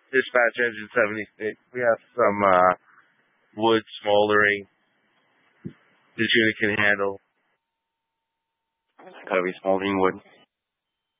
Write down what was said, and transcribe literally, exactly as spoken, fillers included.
Dispatch Engine seventy-six. We have some uh, wood smoldering. This unit can handle. Gotta be smoldering wood.